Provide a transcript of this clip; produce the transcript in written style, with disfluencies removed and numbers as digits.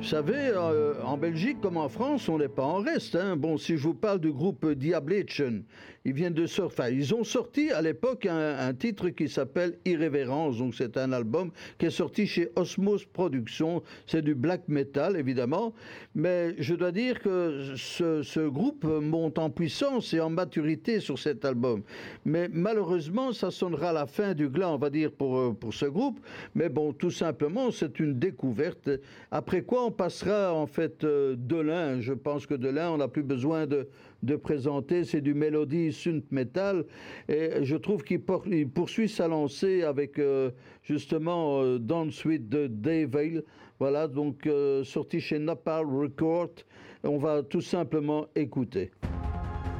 Vous savez, en Belgique comme en France, on n'est pas en reste, hein. Bon, si je vous parle du groupe Diablichen, ils viennent de sortir, enfin, ils ont sorti à l'époque un titre qui s'appelle Irrévérence. Donc c'est un album qui est sorti chez Osmose Productions. C'est du black metal évidemment, mais je dois dire que ce groupe monte en puissance et en maturité sur cet album. Mais malheureusement, ça sonnera la fin du glas, on va dire, pour ce groupe. Mais bon, tout simplement, c'est une découverte. Après quoi, on passera en fait Delin. Je pense que Delin, on n'a plus besoin de présenter. C'est du mélodie synth metal. Et je trouve qu'il poursuit sa lancée avec justement Dance with the Devil. Voilà, donc sorti chez Napalm Records. On va tout simplement écouter.